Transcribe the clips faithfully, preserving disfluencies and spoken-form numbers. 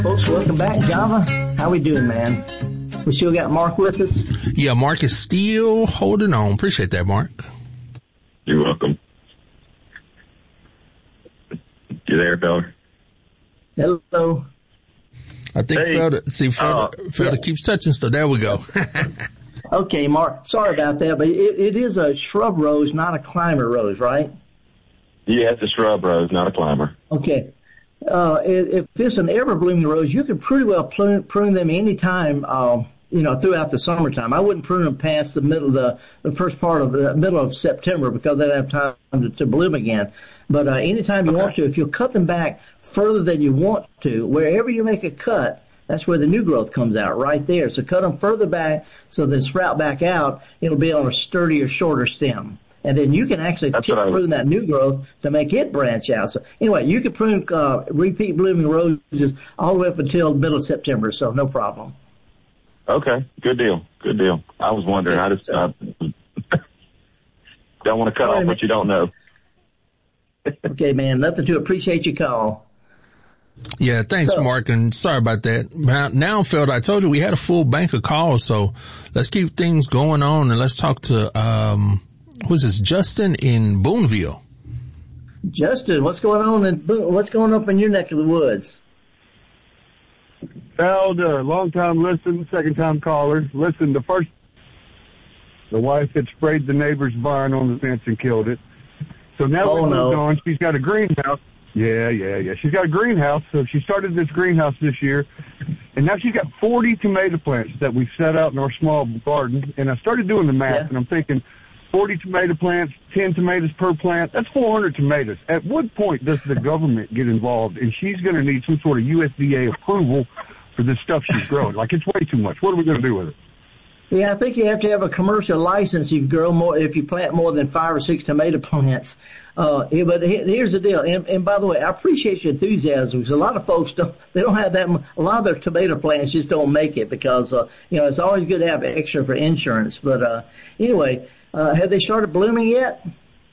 Folks, welcome back. Java, how we doing, man? We still got Mark with us? Yeah, Mark is still holding on. Appreciate that, Mark. You're welcome. You there, fella? Hello. I think hey, Felder, see, Felder, uh, Felder yeah. keeps touching stuff. There we go. Okay, Mark, sorry about that, but it, it is a shrub rose, not a climber rose, right? Yeah, it's a shrub rose, not a climber. Okay. Uh, if it's an ever-blooming rose, you can pretty well prune, prune them any time, uh, you know, throughout the summertime. I wouldn't prune them past the middle of the, the first part of the middle of September because they don't have time to, to bloom again. But uh, anytime you okay. want to, if you'll cut them back further than you want to, wherever you make a cut, that's where the new growth comes out, right there. So cut them further back so they sprout back out. It'll be on a sturdier, shorter stem. And then you can actually tip prune that new growth to make it branch out. So anyway, you can prune uh, repeat blooming roses all the way up until the middle of September, so no problem. Okay, good deal, good deal. I was wondering. I just uh, don't want to cut off what you don't know. Okay, man, nothing to appreciate your call. Yeah, thanks, so, Mark, and sorry about that. Now, Phil, I told you we had a full bank of calls, so let's keep things going on and let's talk to, um, who's this, Justin in Boonville. Justin, what's going on in what's going up in your neck of the woods? Well, uh, long time listen, second time caller. Listen, the first, the wife had sprayed the neighbor's barn on the fence and killed it. So now oh, we're no. on. She's got a greenhouse. Yeah, yeah, yeah. She's got a greenhouse. So she started this greenhouse this year, and now she's got forty tomato plants that we set out in our small garden. And I started doing the math, yeah. and I'm thinking, forty tomato plants, ten tomatoes per plant, that's four hundred tomatoes. At what point does the government get involved? And she's going to need some sort of U S D A approval for this stuff she's growing. Like, it's way too much. What are we going to do with it? Yeah, I think you have to have a commercial license if you grow more, if you plant more than five or six tomato plants. Uh, but here's the deal. And, and by the way, I appreciate your enthusiasm because a lot of folks don't, they don't have that, a lot of their tomato plants just don't make it because, uh, you know, it's always good to have extra for insurance. But, uh, anyway, Uh, have they started blooming yet?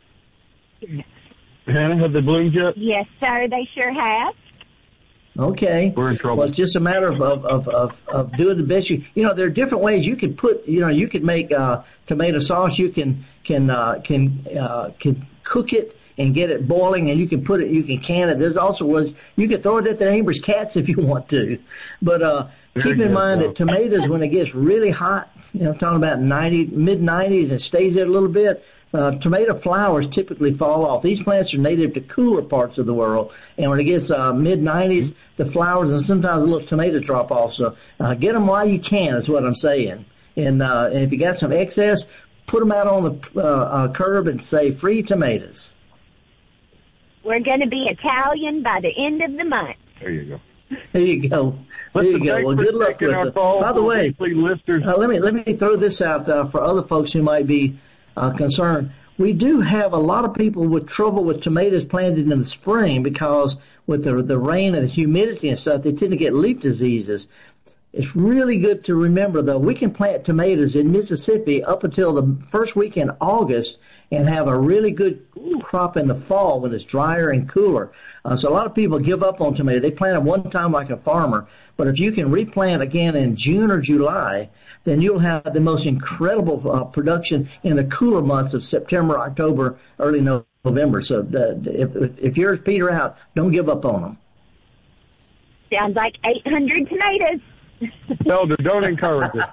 Hannah, have they bloomed yet? Yes, sir, they sure have. Okay. We're in trouble. Well, it's just a matter of, of, of, of, of doing the best you, you know, there are different ways you could put, you know, you could make, uh, tomato sauce. You can, can, uh, can, uh, can cook it and get it boiling and you can put it, you can can it. There's also was, you can throw it at the neighbor's cats if you want to. But, uh, Very keep in good, mind bro. that tomatoes, when it gets really hot, you know, I'm talking about ninety, mid nineties and stays there a little bit, uh, tomato flowers typically fall off. These plants are native to cooler parts of the world. And when it gets, uh, mid nineties, the flowers and sometimes the little tomatoes drop off. So, uh, get them while you can is what I'm saying. And, uh, and if you got some excess, put them out on the, uh, uh curb and say free tomatoes. We're going to be Italian by the end of the month. There you go. There you go. There you go. Well, good luck with it. By the way, uh, let me let me throw this out uh, for other folks who might be uh, concerned. We do have a lot of people with trouble with tomatoes planted in the spring because with the the rain and the humidity and stuff, they tend to get leaf diseases. It's really good to remember, though, we can plant tomatoes in Mississippi up until the first week in August and have a really good crop in the fall when it's drier and cooler. Uh, so a lot of people give up on tomatoes. They plant them one time like a farmer. But if you can replant again in June or July, then you'll have the most incredible uh, production in the cooler months of September, October, early November. So uh, if, if, if yours peter out, don't give up on them. Sounds like eight hundred tomatoes. Elder, don't encourage it.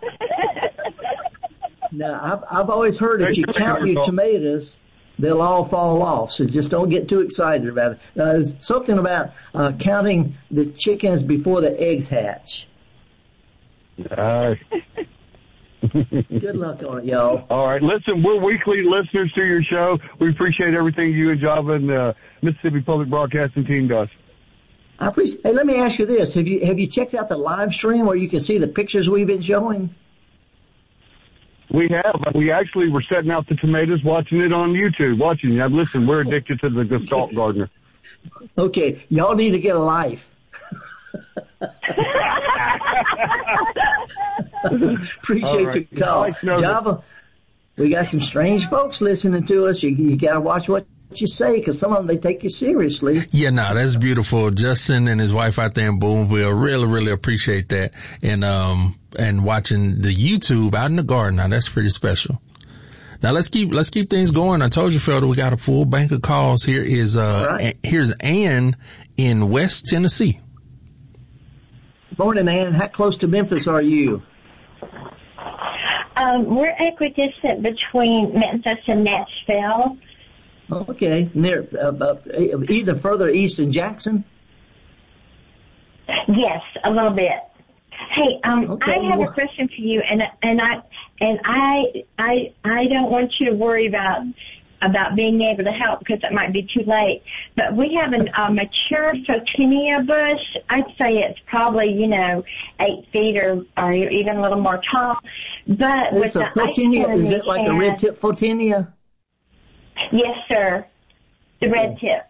Now, I've, I've always heard if you count your tomatoes, they'll all fall off. So just don't get too excited about it. Uh, there's something about uh, counting the chickens before the eggs hatch. All right. Good luck on it, y'all. All right. Listen, we're weekly listeners to your show. We appreciate everything you and Java and the uh, Mississippi Public Broadcasting team does. I appreciate. Hey, let me ask you this: Have you have you checked out the live stream where you can see the pictures we've been showing? We have. We actually were setting out the tomatoes, watching it on YouTube. Watching. Now, listen, we're addicted to the Gestalt Gardener. Okay, y'all need to get a life. Appreciate right. your call, Java. We got some strange folks listening to us. You, you got to watch what you say, because some of them, they take you seriously. Yeah, no, that's beautiful. Justin and his wife out there in Boonville really, really appreciate that. And, um, and watching the YouTube out in the garden. Now, that's pretty special. Now, let's keep, let's keep things going. I told you, Felder, we got a full bank of calls. Here is, uh, right. here's Ann in West Tennessee. Morning, Ann. How close to Memphis are you? Um, we're equidistant between Memphis and Nashville. Okay, near uh, uh, either further east than Jackson. Yes, a little bit. Hey, um, okay. I have a question for you, and and I and I I I don't want you to worry about about being able to help because it might be too late. But we have an, a mature photinia bush. I'd say it's probably, you know, eight feet or, or even a little more tall. But it's with a the photinia, ice is it like had, a red tip photinia? Yes, sir. The red tip.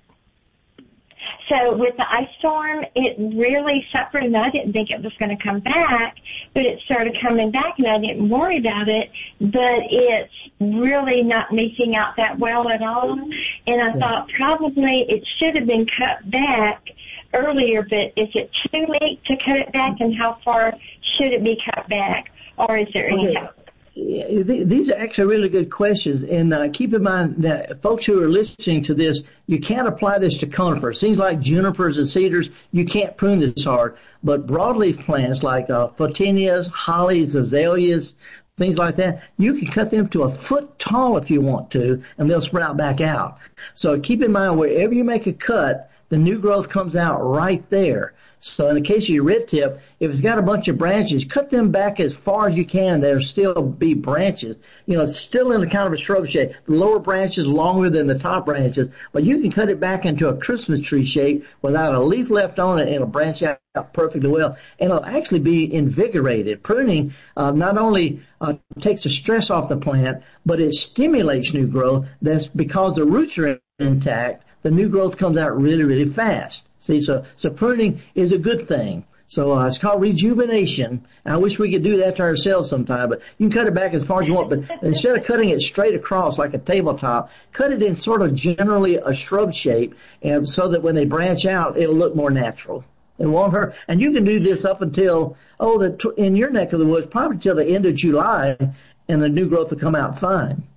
So with the ice storm, it really suffered, and I didn't think it was going to come back, but it started coming back, and I didn't worry about it, but it's really not leaking out that well at all, and I yeah. thought probably it should have been cut back earlier, but is it too late to cut it back, and how far should it be cut back, or is there any okay. help? Yeah, these are actually really good questions, and uh, keep in mind that folks who are listening to this, you can't apply this to conifers. Things like junipers and cedars, you can't prune this hard, but broadleaf plants like uh, photinias, hollies, azaleas, things like that, you can cut them to a foot tall if you want to, and they'll sprout back out. So keep in mind, wherever you make a cut, the new growth comes out right there. So in the case of your red tip, if it's got a bunch of branches, cut them back as far as you can. There'll still be branches. You know, it's still in a kind of a shrub shape. The lower branches longer than the top branches, but you can cut it back into a Christmas tree shape without a leaf left on it, and it'll branch out perfectly well. And it'll actually be invigorated. Pruning uh, not only uh, takes the stress off the plant, but it stimulates new growth. That's because the roots are intact. The new growth comes out really, really fast. See, so, so pruning is a good thing. So, uh, it's called rejuvenation. I wish we could do that to ourselves sometime, but you can cut it back as far as you want, but instead of cutting it straight across like a tabletop, cut it in sort of generally a shrub shape, and so that when they branch out, it'll look more natural. It won't hurt. And you can do this up until, oh, the, in your neck of the woods, probably till the end of July, and the new growth will come out fine.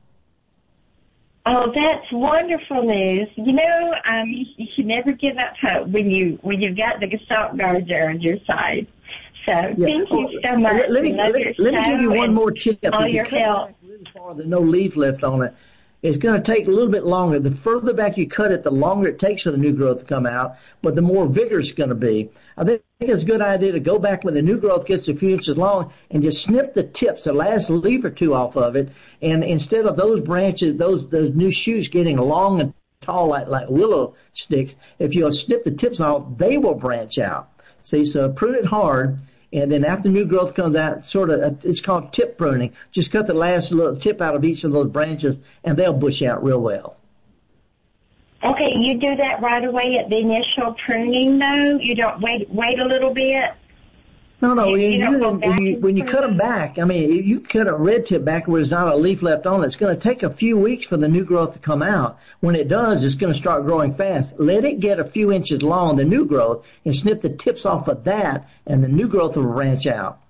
Oh, that's wonderful news. You know, um, you, you should never give up hope when you when you've got the Gestalt Gardener on your side. So yeah. thank you so much. Let, let me let, let me give you one more tip. All if your you help. Really far, there's no leaf left on it. It's going to take a little bit longer. The further back you cut it, the longer it takes for the new growth to come out, but the more vigorous it's going to be. I think it's a good idea to go back when the new growth gets a few inches long and just snip the tips, the last leaf or two off of it. And instead of those branches, those those new shoots getting long and tall like, like willow sticks, if you'll snip the tips off, they will branch out. See, so prune it hard. And then after new growth comes out, sort of, it's called tip pruning. Just cut the last little tip out of each of those branches, and they'll bush out real well. Okay, you do that right away at the initial pruning, though? You don't wait wait a little bit? No, no. You, you, you you, when you, when you cut them back, I mean, you cut a red tip back where there's not a leaf left on it. It's going to take a few weeks for the new growth to come out. When it does, it's going to start growing fast. Let it get a few inches long, the new growth, and snip the tips off of that, and the new growth will branch out.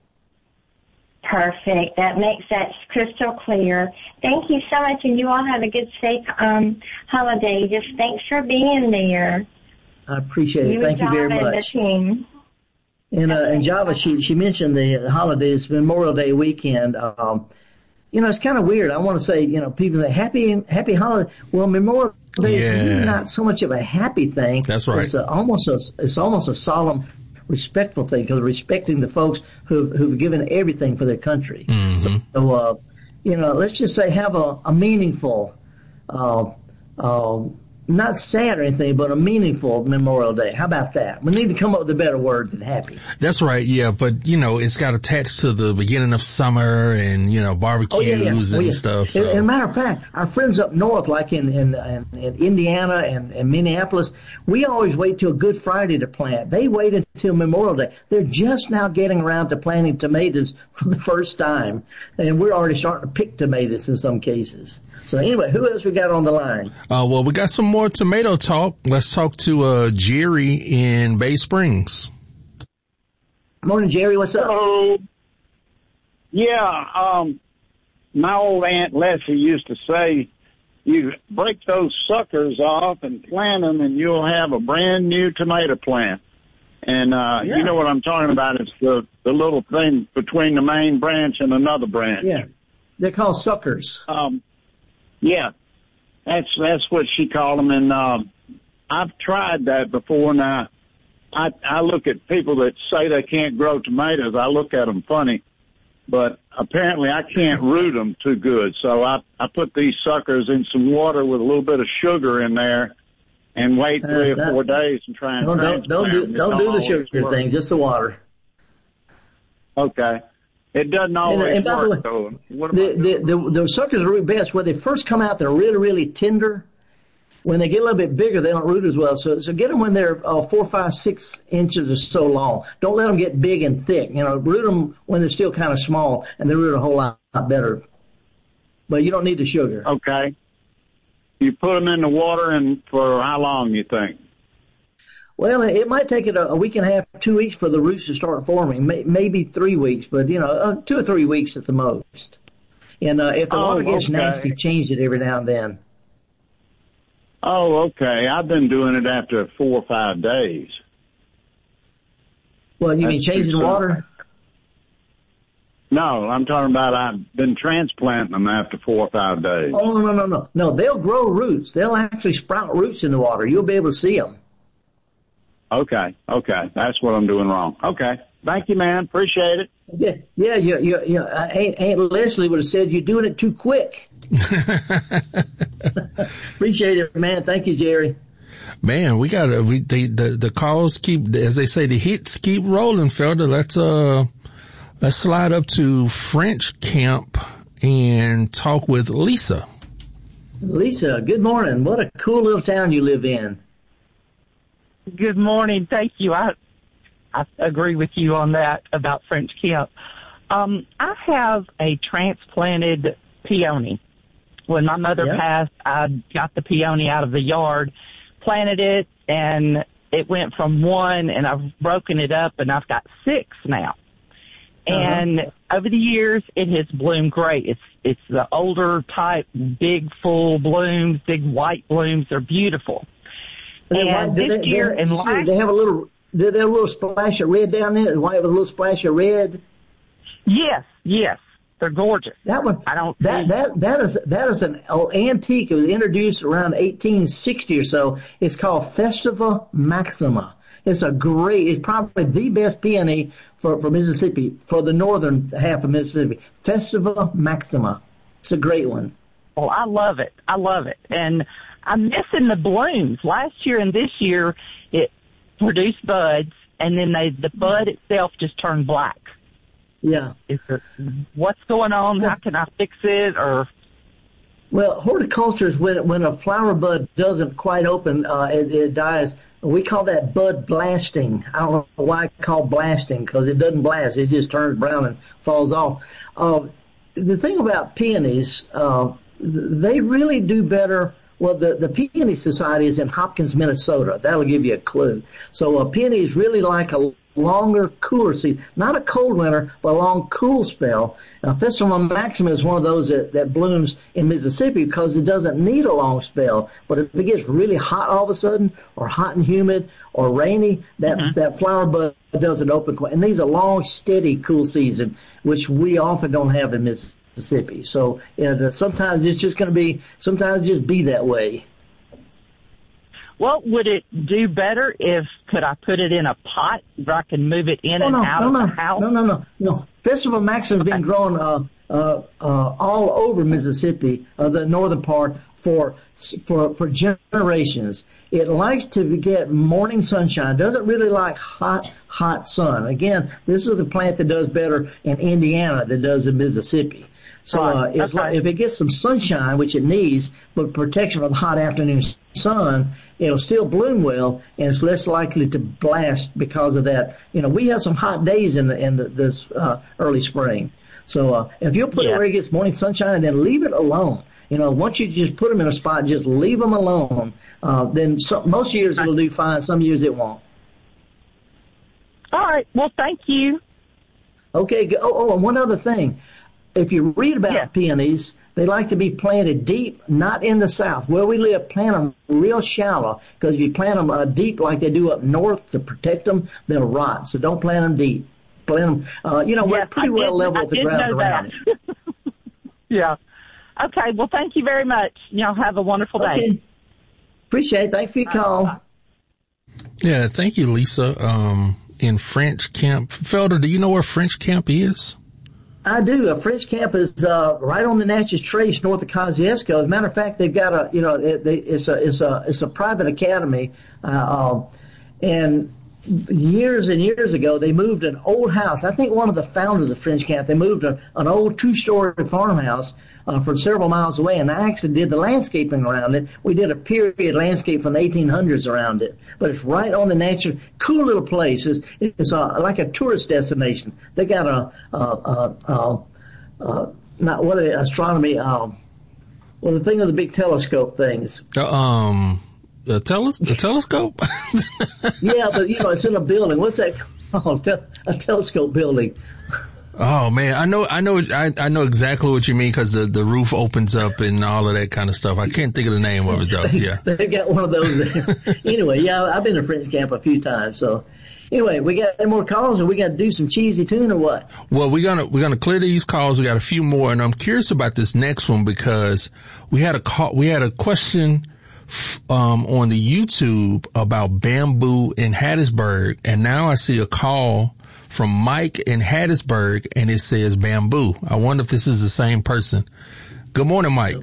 Perfect. That makes that crystal clear. Thank you so much, and you all have a good, safe um, holiday. Just thanks for being there. I appreciate it. You Thank you very much. The team. And, uh, and Java, she, she mentioned the, the holidays, Memorial Day weekend. Um, you know, it's kind of weird. I want to say, you know, people say happy, happy holiday. Well, Memorial Day yeah. is really not so much of a happy thing. That's right. It's a, almost a, it's almost a solemn, respectful thing because respecting the folks who've, who've given everything for their country. Mm-hmm. So, uh, you know, let's just say have a, a meaningful, uh, uh, not sad or anything, but a meaningful Memorial Day. How about that? We need to come up with a better word than happy. That's right, yeah. But, you know, it's got attached to the beginning of summer and, you know, barbecues oh, yeah, yeah. and oh, yeah. stuff. So. As a matter of fact, our friends up north, like in, in, in, in Indiana and, and Minneapolis, we always wait till Good Friday to plant. They wait until Memorial Day. They're just now getting around to planting tomatoes for the first time, and we're already starting to pick tomatoes in some cases. So anyway, who else we got on the line? Uh, well, we got some more tomato talk. Let's talk to uh, Jerry in Bay Springs. Morning, Jerry. What's up? Hello. Yeah, um, my old Aunt Leslie used to say, you break those suckers off and plant them, and you'll have a brand new tomato plant. And uh, yeah. you know what I'm talking about? It's the, the little thing between the main branch and another branch. Yeah, they're called suckers. Um, yeah, that's that's what she called them. And um, I've tried that before. Now, I I look at people that say they can't grow tomatoes. I look at them funny. But apparently I can't root them too good. So I, I put these suckers in some water with a little bit of sugar in there and wait three uh, or four days and try and don't, don't, don't do, don't do the sugar work. thing, just the water. Okay. It doesn't always and, and work, the way, though. The, the, the, the suckers are really best. When they first come out, they're really, really tender. When they get a little bit bigger, they don't root as well. So, so get them when they're uh, four, five, six inches or so long. Don't let them get big and thick. You know, root them when they're still kind of small, and they root a whole lot, lot better. But you don't need the sugar. Okay. You put them in the water, and for how long, you think? Well, it might take it a, a week and a half, two weeks for the roots to start forming. May, maybe three weeks, but, you know, uh, two or three weeks at the most. And uh, if the oh, water gets okay. nasty, change it every now and then. Oh, okay. I've been doing it after four or five days. Well, you That's mean changing the water? No, I'm talking about I've been transplanting them after four or five days. Oh, no, no, no. No, they'll grow roots. They'll actually sprout roots in the water. You'll be able to see them. Okay, okay. That's what I'm doing wrong. Okay. Thank you, man. Appreciate it. Yeah, yeah, yeah, yeah. yeah. Uh, Aunt, Aunt Leslie would have said you're doing it too quick. Appreciate it, man. Thank you, Jerry. Man, we got to, we, the, the, the calls keep, as they say, the hits keep rolling, Felder. Let's, uh, let's slide up to French Camp and talk with Lisa. Lisa, good morning. What a cool little town you live in. Good morning. Thank you. I, I agree with you on that about French Camp. Um, I have a transplanted peony. When my mother yep. passed, I got the peony out of the yard, planted it, and it went from one, and I've broken it up, and I've got six now. Uh-huh. And over the years, it has bloomed great. It's it's the older type, big, full blooms, big white blooms. They're beautiful. And and this they, year they, and last they have a little, do they have a little splash of red down there? White with a little splash of red. Yes, yes. They're gorgeous. That one, I don't. That think, that that is that is an antique. It was introduced around eighteen sixty or so. It's called Festiva Maxima. It's a great. It's probably the best peony for for Mississippi, for the northern half of Mississippi. Festiva Maxima. It's a great one. Well, I love it. I love it, and I'm missing the blooms. Last year and this year, it produced buds, and then they the bud itself just turned black. Yeah. Is there, what's going on? How can I fix it? Or well, horticulture is when when a flower bud doesn't quite open, uh, it, it dies. We call that bud blasting. I don't know why it's called blasting, because it doesn't blast. It just turns brown and falls off. Uh, the thing about peonies, uh, they really do better. Well, the, the Peony Society is in Hopkins, Minnesota. That'll give you a clue. So a peony is really like a longer, cooler season. Not a cold winter, but a long, cool spell. Now, Festiva Maxima is one of those that, that blooms in Mississippi because it doesn't need a long spell. But if it gets really hot all of a sudden, or hot and humid, or rainy, that, mm-hmm. that flower bud doesn't open quite. It needs a long, steady, cool season, which we often don't have in Mississippi. So you know, sometimes it's just going to be, sometimes just be that way. Well, would it do better if, could I put it in a pot where I can move it in oh, and no, out no, of no, the house? No, no, no, no. Festiva Maxima has okay. been grown uh, uh, uh, all over Mississippi, uh, the northern part, for for for generations. It likes to get morning sunshine. It doesn't really like hot, hot sun. Again, this is a plant that does better in Indiana than it does in Mississippi. So uh, right. if, okay. if it gets some sunshine, which it needs, but protection from the hot afternoon sun, it'll still bloom well, and it's less likely to blast because of that. You know, we have some hot days in the in the, this uh, early spring. So uh, if you'll put yeah. it where it gets morning sunshine, then leave it alone. You know, once you just put them in a spot, just leave them alone. Uh, then some, most years it'll do fine. Some years it won't. All right. Well, thank you. Okay. Oh, oh, and one other thing. If you read about yeah. peonies, they like to be planted deep, not in the south. Where we live, plant them real shallow, because if you plant them uh, deep like they do up north to protect them, they'll rot. So don't plant them deep. Plant them, uh, you know, yes, we're pretty I well did, level I with the did ground know around that. it. Yeah. Okay. Well, thank you very much. Y'all have a wonderful day. Okay. Appreciate it. Thanks for your call. Uh, yeah. Thank you, Lisa. Um, in French Camp, Felder, do you know where French Camp is? I do. A French Camp is uh, right on the Natchez Trace, north of Kosciuszko. As a matter of fact, they've got a, you know, it, they, it's a, it's a, it's a private academy, uh, uh, and years and years ago, they moved an old house. I think one of the founders of French Camp, they moved a, an old two-story farmhouse uh, from several miles away, and I actually did the landscaping around it. We did a period landscape from the eighteen hundreds around it, but it's right on the natural, cool little place. It's, it's uh, like a tourist destination. They got a, a, a, a, a not what a, astronomy, uh, well, the thing of the big telescope things. Uh, um. A, teles- a telescope? Yeah, but, you know, it's in a building. What's that called? A telescope building. Oh, man. I know, I know, I, I know exactly what you mean, because the, the roof opens up and all of that kind of stuff. I can't think of the name of it, though. Yeah. They've got one of those there. Anyway, yeah, I've been to French Camp a few times. So, anyway, we got any more calls, or we got to do some cheesy tune, or what? Well, we're gonna we're gonna clear these calls. We got a few more, and I'm curious about this next one, because we had a call, we had a question um on the YouTube about bamboo in Hattiesburg, and now I see a call from Mike in Hattiesburg, and it says bamboo. I wonder if this is the same person. Good morning, Mike.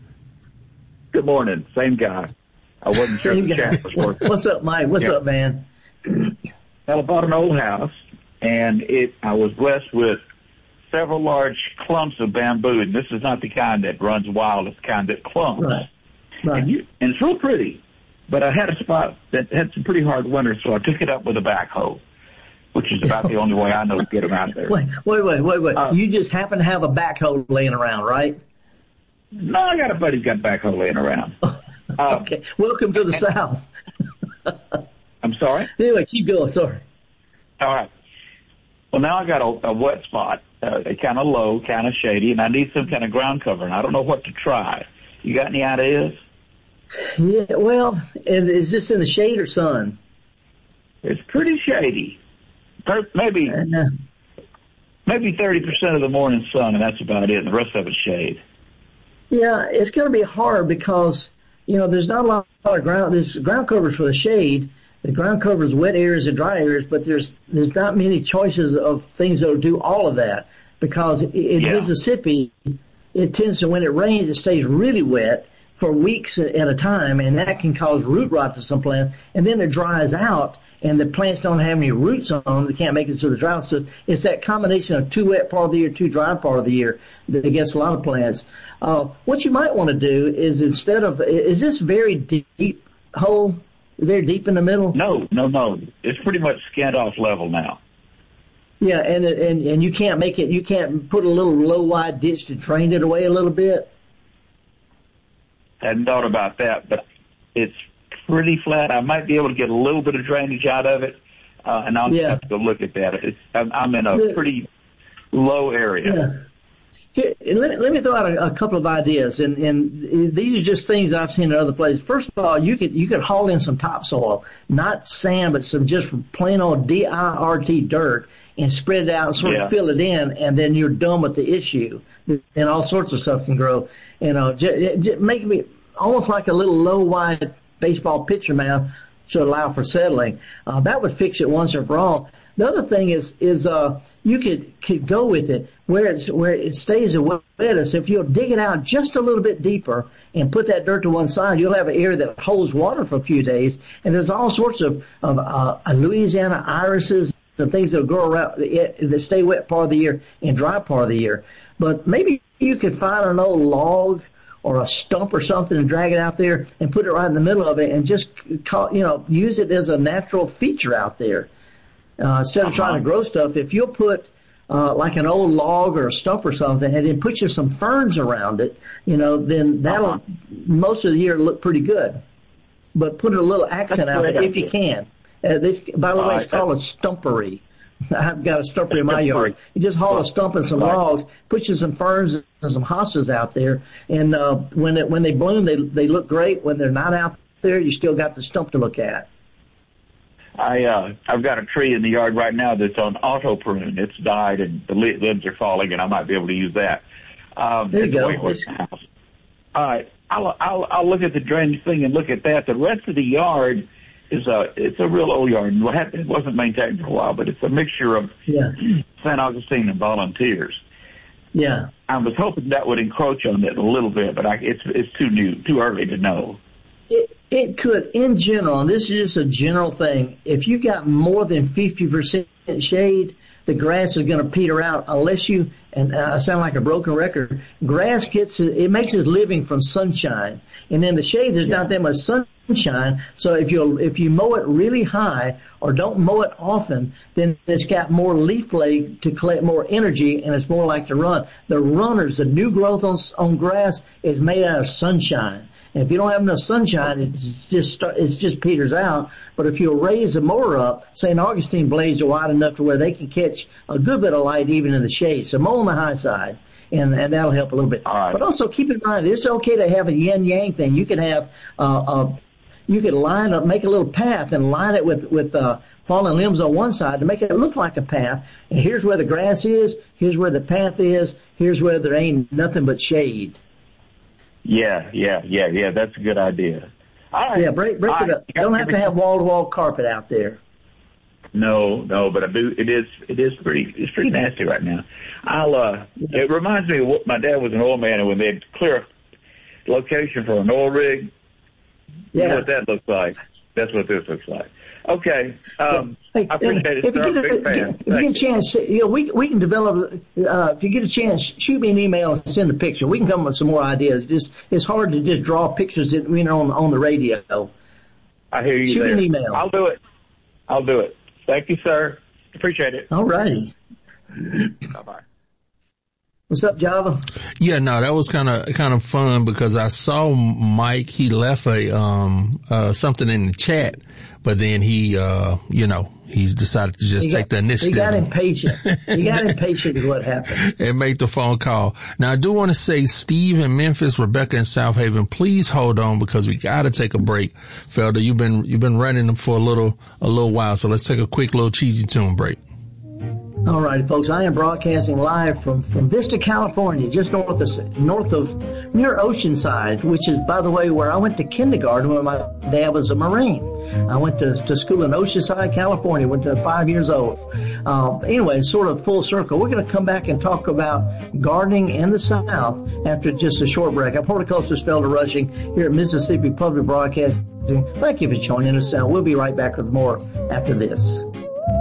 Good morning. Same guy. I wasn't sure the chat was working. What's up, Mike? What's yeah. up, man? Well, I bought an old house, and it I was blessed with several large clumps of bamboo, and this is not the kind that runs wild. It's the kind that clumps. Right. Right. And, you, and it's real pretty, but I had a spot that had some pretty hard winters, so I took it up with a backhoe, which is about the only way I know to get them out there. Wait, wait, wait, wait, wait. Uh, you just happen to have a backhoe laying around, right? No, I got a buddy who's got a backhoe laying around. Uh, okay. Welcome to the and, South. I'm sorry? Anyway, keep going. Sorry. All right. Well, now I got a, a wet spot, uh, kind of low, kind of shady, and I need some kind of ground cover, and I don't know what to try. You got any ideas? Yeah, well, is this in the shade or sun? It's pretty shady. Maybe uh, maybe thirty percent of the morning sun, and that's about it, and the rest of it's shade. Yeah, it's going to be hard because, you know, there's not a lot of ground. There's ground covers for the shade. The ground covers wet areas and dry areas, but there's there's not many choices of things that will do all of that, because in yeah. Mississippi, it tends to, when it rains, it stays really wet for weeks at a time, and that can cause root rot to some plants, and then it dries out, and the plants don't have any roots on them. They can't make it to the drought. So it's that combination of too wet part of the year, too dry part of the year that gets a lot of plants. Uh, what you might want to do is, instead of, is this very deep hole, very deep in the middle? No, no, no. It's pretty much skinned off level now. Yeah, and and and you can't make it, you can't put a little low wide ditch to drain it away a little bit? Hadn't thought about that, but it's pretty flat. I might be able to get a little bit of drainage out of it, uh, and I'll yeah. have to go look at that. It's, I'm, I'm in a yeah. pretty low area. Yeah. Here, let, me, let me throw out a, a couple of ideas, and, and these are just things I've seen in other places. First of all, you could you could haul in some topsoil, not sand, but some just plain old D I R T dirt, and spread it out and sort yeah. of fill it in, and then you're done with the issue. And all sorts of stuff can grow. You know, j- j- make me almost like a little low wide baseball pitcher mound to allow for settling. Uh, that would fix it once and for all. The other thing is, is, uh, you could, could go with it where it's, where it stays the wettest. If you'll dig it out just a little bit deeper and put that dirt to one side, you'll have an area that holds water for a few days. And there's all sorts of, of, uh, Louisiana irises, the things that grow around, that stay wet part of the year and dry part of the year. But maybe you could find an old log or a stump or something and drag it out there and put it right in the middle of it and just call, you know, use it as a natural feature out there. Uh, instead of uh-huh. trying to grow stuff, if you'll put, uh, like an old log or a stump or something and then put you some ferns around it, you know, then that'll uh-huh. most of the year look pretty good. But put a little accent out there if you can. Uh, this, by the way, it's called a stumpery. I've got a stumpery in my yard. You just haul a stump and some logs, put you some ferns and some hostas out there, and uh, when it, when they bloom, they they look great. When they're not out there, you still got the stump to look at. I uh, I've got a tree in the yard right now that's on auto prune. It's died and the limbs are falling, and I might be able to use that. Um, there you go. All right, I'll, I'll I'll look at the drainage thing and look at that. The rest of the yard is a it's a real old yard. It wasn't maintained for a while, but it's a mixture of yeah. Saint Augustine and volunteers. Yeah, I was hoping that would encroach on it a little bit, but I, it's it's too new, too early to know. It it could, in general, and this is just a general thing. If you got more than fifty percent shade, the grass is going to peter out unless you. And I sound like a broken record. Grass gets it makes its living from sunshine, and in the shade there's yeah. not that much sunshine. So if you if you mow it really high or don't mow it often, then it's got more leaf blade to collect more energy, and it's more like to run. The runners, the new growth on on grass is made out of sunshine. And if you don't have enough sunshine, it's just start, it's just peters out. But if you'll raise the mower up, Saint Augustine blades are wide enough to where they can catch a good bit of light even in the shade. So mow on the high side, and, and that'll help a little bit. All right. But also keep in mind, it's okay to have a yin-yang thing. You can have, uh, uh, you could line up, make a little path and line it with, with, uh, fallen limbs on one side to make it look like a path. And here's where the grass is, here's where the path is, here's where there ain't nothing but shade. Yeah, yeah, yeah, yeah. That's a good idea. All right. Yeah, break break All it up. Right. Don't have to have wall to wall carpet out there. No, no, but I do. It is it is pretty it's pretty nasty right now. I'll. Uh, yeah. It reminds me of what my dad was an oil man, and when they'd clear a location for an oil rig, yeah. you know what that looks like. That's what this looks like. Okay. Um, hey, I appreciate it, if sir. You get a, Big fan. If you get a chance, you know, we we can develop. Uh, if you get a chance, shoot me an email and send a picture. We can come up with some more ideas. Just it's hard to just draw pictures that you know on on the radio. I hear you. Shoot there. me an email. I'll do it. I'll do it. Thank you, sir. Appreciate it. All righty. Bye bye. What's up, Java? Yeah, no, that was kind of kind of fun because I saw Mike. He left a um uh something in the chat, but then he uh you know he's decided to just he take got, the initiative. He got impatient. He got impatient is what happened. And make the phone call. Now I do want to say, Steve in Memphis, Rebecca in South Haven, please hold on because we got to take a break. Felder, you've been you've been running them for a little a little while, so let's take a quick little cheesy tune break. All right, folks, I am broadcasting live from, from Vista, California, just north of, north of, near Oceanside, which is, by the way, where I went to kindergarten when my dad was a Marine. I went to, to school in Oceanside, California, went to five years old. Uh, anyway, sort of full circle. We're going to come back and talk about gardening in the South after just a short break. I'm horticulturist Felder Rushing here at Mississippi Public Broadcasting. Thank you for joining us. Uh, we'll be right back with more after this.